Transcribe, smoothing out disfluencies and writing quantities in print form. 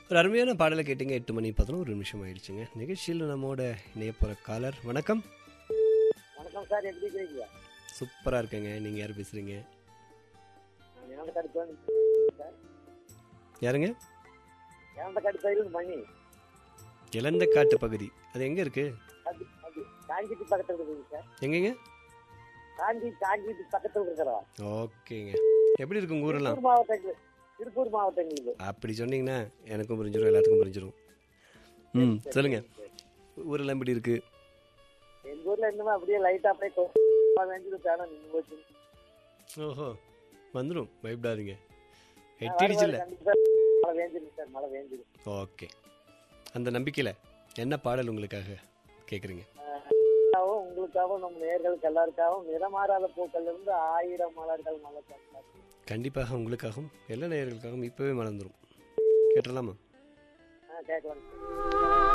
ஒரு அருமையான பாடலை கேட்டீங்க. 8 மணி 11 நிமிஷம் ஆயிடுச்சுங்க. நிகழ்ச்சியில் நம்மோட இணைய போகிற காலர். வணக்கம். வணக்கம் சார், எப்படி இருக்கீங்க? சூப்பராக இருக்கேங்க. நீங்கள் யார் பேசுகிறீங்க? யாருங்க? மணி இளந்த காட்டு பகுதி, அது எங்கே இருக்கு? காஞ்சிக்கு பக்கத்தில் இருக்குங்க சார். எங்கேங்க? காஞ்சிக்கு பக்கத்தில் இருக்கிறா. ஓகேங்க. எப்படி இருக்கு உங்கள் ஊரெல்லாம்? திருப்பூர் மாவட்டங்களுக்கு. அப்படி சொன்னீங்கன்னா எனக்கும் புரிஞ்சிடும், எல்லாத்துக்கும் புரிஞ்சிடும். சொல்லுங்க, ஊரெல்லாம் எப்படி இருக்கு? எங்க ஊர்ல என்னமா அப்படியே லைட்டா அப்படியே நின்று போச்சு. ஓஹோ, வந்துடும், பயப்படாதீங்க. எட்டிடுச்சுல்ல? மழை வேஞ்சிருக்கு சார், மழை வேஞ்சிருக்கு. ஓகே, அந்த நம்பிக்கையில் என்ன பாடல் உங்களுக்காக கேட்குறீங்க? உங்களுக்காகவும் நம்ம நேயர்களுக்கு எல்லாருக்காகவும் நிறமாறாத பூக்கள் இருந்து 1000 மலர்கள் மலர். கண்டிப்பாக உங்களுக்காகவும் எல்லா நேயர்களுக்காகவும் இப்போவே மலர்ந்துடும். கேட்டலாமா? கேட்கலாம்.